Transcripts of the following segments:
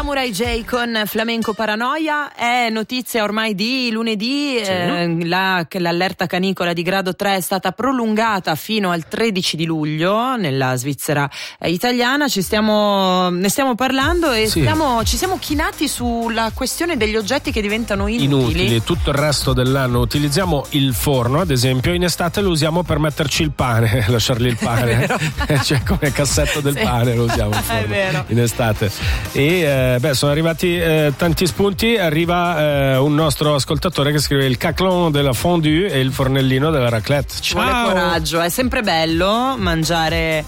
Samurai J con Flamenco Paranoia. È notizia ormai di lunedì, l'allerta canicola di grado 3 è stata prolungata fino al 13 di luglio nella Svizzera italiana. Ne stiamo parlando e ci siamo chinati sulla questione degli oggetti che diventano inutili. Tutto il resto dell'anno utilizziamo il forno, ad esempio, in estate lo usiamo per metterci il pane, lasciargli il pane, cioè come cassetto del pane lo usiamo il forno in estate. E sono arrivati tanti spunti. Arriva un nostro ascoltatore che scrive: il caclon della fondue e il fornellino della raclette. Ciao. Vuole coraggio, è sempre bello mangiare,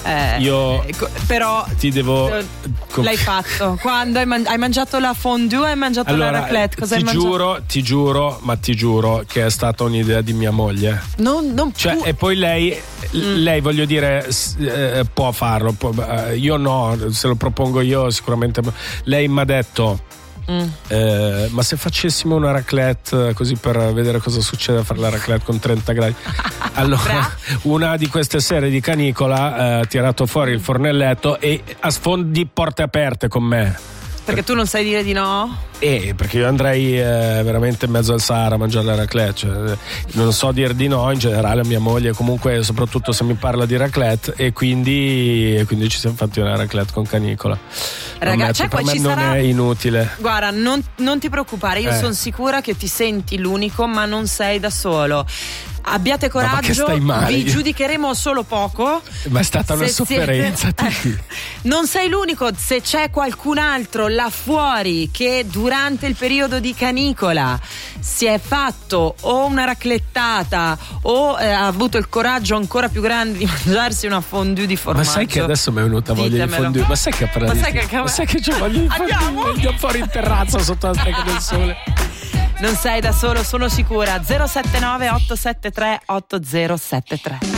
però ti devo l'hai fatto quando hai mangiato la fondue o hai mangiato la raclette? Cosa hai mangiato? Ti giuro che è stata un'idea di mia moglie. E poi lei voglio dire può farlo, io no, se lo propongo io sicuramente. Lei mi ha detto ma se facessimo una raclette così per vedere cosa succede a fare la raclette con 30 gradi. Allora una di queste sere di canicola ha tirato fuori il fornelletto e a sfondi porte aperte con me. Perché tu non sai dire di no? Perché io andrei veramente in mezzo al Sahara a mangiare la raclette, cioè, non so dire di no in generale a mia moglie, comunque soprattutto se mi parla di raclette, e quindi ci siamo fatti una raclette con canicola. Ragazzi, per me non è inutile. Guarda, non ti preoccupare, io sono sicura che ti senti l'unico, ma non sei da solo. Abbiate coraggio, vi giudicheremo solo poco. Ma è stata una sofferenza. Non sei l'unico, se c'è qualcun altro là fuori che durante il periodo di canicola si è fatto o una raclettata o ha avuto il coraggio ancora più grande di mangiarsi una fondue di formaggio. Ma sai che adesso mi è venuta voglia di fondue? Ma sai che c'ho voglia di fondue? Andiamo fuori in terrazza sotto la stecca del sole. Non sei da solo, sono sicura. 079 873 8073.